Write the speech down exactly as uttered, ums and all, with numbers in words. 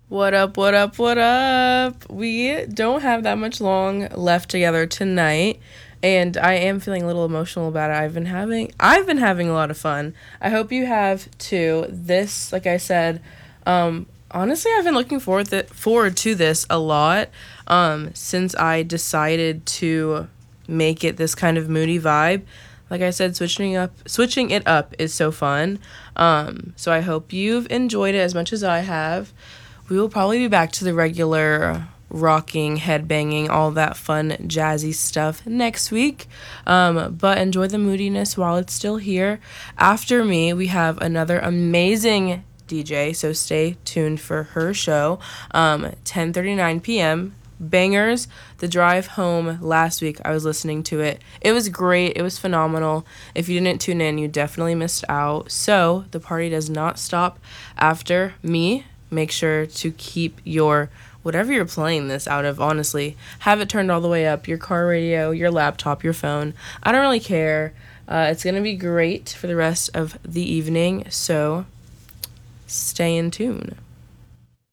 What up, what up, what up? We don't have that much long left together tonight, and I am feeling a little emotional about it. I've been having I've been having a lot of fun. I hope you have too. This, like I said, um honestly, I've been looking forward th- forward to this a lot um since I decided to make it this kind of moody vibe. Like I said, switching up switching it up is so fun. Um so I hope you've enjoyed it as much as I have. We will probably be back to the regular rocking, headbanging, all that fun, jazzy stuff next week. Um, but enjoy the moodiness while it's still here. After me, we have another amazing D J, so stay tuned for her show. Um, ten thirty-nine p.m. Bangers. The drive home last week, I was listening to it. It was great. It was phenomenal. If you didn't tune in, you definitely missed out. So the party does not stop after me. Make sure to keep your whatever you're playing this out of, honestly, have it turned all the way up, your car radio, your laptop, your phone. I don't really care. Uh, it's going to be great for the rest of the evening, so stay in tune.